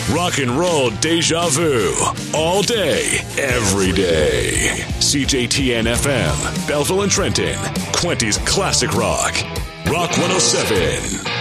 Rock and roll deja vu. All day, every day. CJTN FM, Belleville and Trenton. Quinty's Classic Rock. Rock 107.